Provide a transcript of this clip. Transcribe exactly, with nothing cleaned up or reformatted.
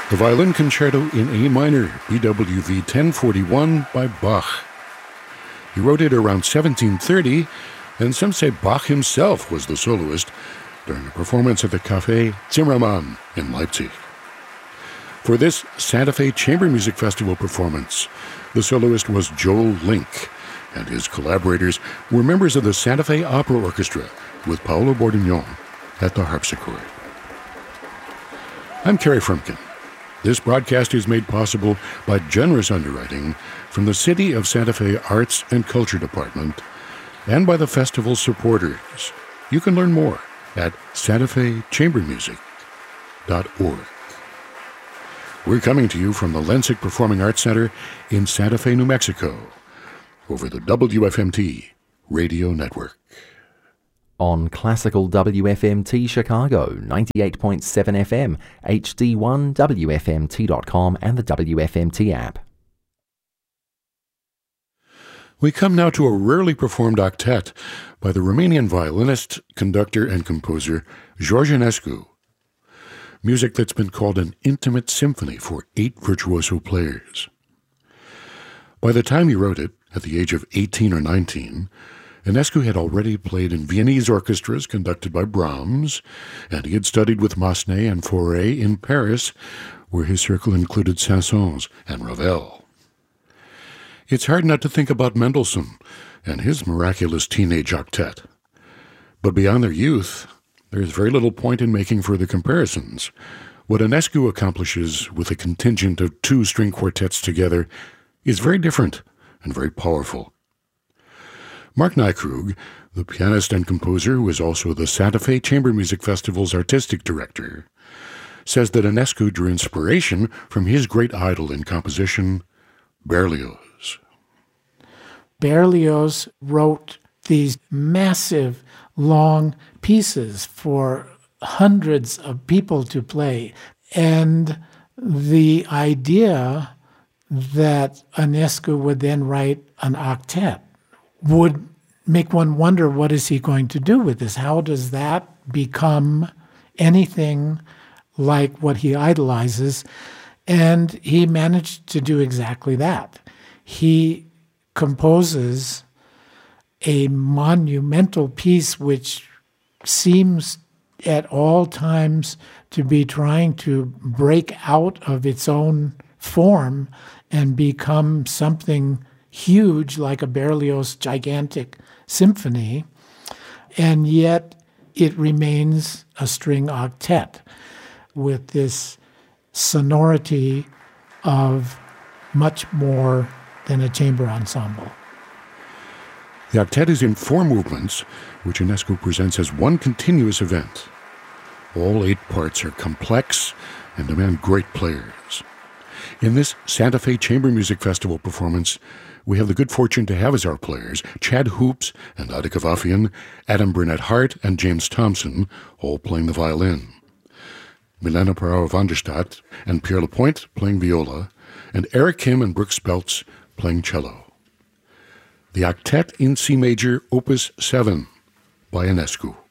The Violin Concerto in A minor, B W V ten forty-one by Bach. He wrote it around seventeen thirty, and some say Bach himself was the soloist during a performance at the Café Zimmermann in Leipzig. For this Santa Fe Chamber Music Festival performance, the soloist was Joel Link, and his collaborators were members of the Santa Fe Opera Orchestra with Paolo Bordignon at the harpsichord. I'm Kerry Frumkin. This broadcast is made possible by generous underwriting from the City of Santa Fe Arts and Culture Department and by the festival's supporters. You can learn more at santa fe chamber music dot org. We're coming to you from the Lensic Performing Arts Center in Santa Fe, New Mexico, over the W F M T radio network. On Classical W F M T Chicago, ninety-eight point seven F M, H D one, W F M T dot com, and the W F M T app. We come now to a rarely performed octet by the Romanian violinist, conductor, and composer George Enescu. Music that's been called an intimate symphony for eight virtuoso players. By the time he wrote it, at the age of eighteen or nineteen, Enescu had already played in Viennese orchestras conducted by Brahms, and he had studied with Massenet and Fauré in Paris, where his circle included Saint-Saëns and Ravel. It's hard not to think about Mendelssohn and his miraculous teenage octet. But beyond their youth, there's very little point in making further comparisons. What Enescu accomplishes with a contingent of two string quartets together is very different and very powerful. Mark Nykrug, the pianist and composer who is also the Santa Fe Chamber Music Festival's artistic director, says that Enescu drew inspiration from his great idol in composition, Berlioz. Berlioz wrote these massive, long pieces for hundreds of people to play, and the idea that Enescu would then write an octet would make one wonder, what is he going to do with this? How does that become anything like what he idolizes? And he managed to do exactly that. He composes a monumental piece which seems at all times to be trying to break out of its own form and become something huge, like a Berlioz gigantic symphony, and yet it remains a string octet with this sonority of much more than a chamber ensemble. The octet is in four movements, which Enescu presents as one continuous event. All eight parts are complex and demand great players. In this Santa Fe Chamber Music Festival performance, we have the good fortune to have as our players Chad Hoops and Ade Kavafian, Adam Burnett-Hart and James Thompson, all playing the violin, Milena Parao-van der Stadt and Pierre Lapointe playing viola, and Eric Kim and Brooks Speltz playing cello. The Octet in C Major, Opus seven by Enescu.